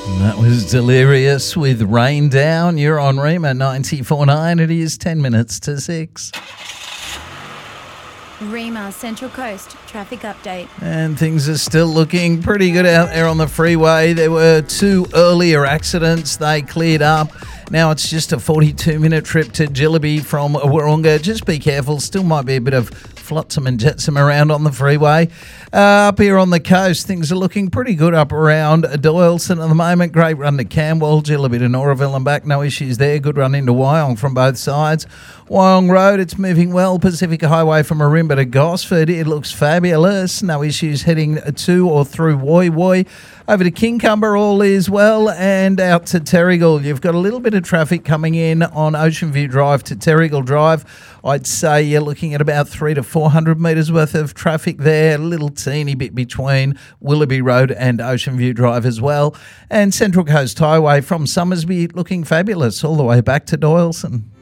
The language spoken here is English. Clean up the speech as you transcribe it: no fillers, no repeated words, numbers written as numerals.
That was Delirious with Rain Down. You're on Rima 94.9. It is 10 minutes to 6. Rima Central Coast traffic update. And things are still looking pretty good out there on the freeway. There were 2 earlier accidents. They cleared up. Now it's just a 42-minute trip to Jillaby from Wahroonga. Just be careful. Still might be a bit of flotsam and jetsam around on the freeway. Up here on the coast, things are looking pretty good up around Doyleson at the moment. Great run to Camwell, Jillaby to Noraville and back. No issues there. Good run into Wyong from both sides. Wyong Road, it's moving well. Pacific Highway from Marimba to Gosford, it looks fabulous. No issues heading to or through Woy Woy. Over to Kincumber, all is well. And out to Terrigal, you've got a little bit of traffic coming in on Ocean View Drive to Terrigal Drive. I'd say you're looking at about 300 to 400 metres worth of traffic there. A little teeny bit between Willoughby Road and Ocean View Drive as well. And Central Coast Highway from Summersby looking fabulous all the way back to Doyleson.